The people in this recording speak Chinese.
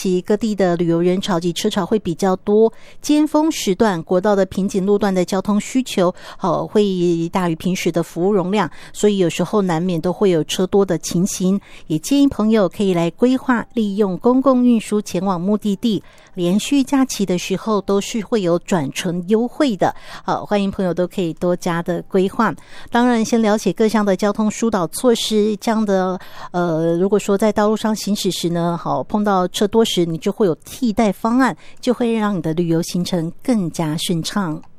期各地的旅游人潮及车潮会比较多，尖峰时段国道的瓶颈路段的交通需求会大于平时的服务容量，所以有时候难免都会有车多的情形，也建议朋友可以来规划利用公共运输前往目的地，连续假期的时候都是会有转乘优惠的。欢迎朋友都可以多加的规划。当然先了解各项的交通疏导措施，这样的如果说在道路上行驶时呢，碰到车多时，你就会有替代方案，就会让你的旅游行程更加顺畅。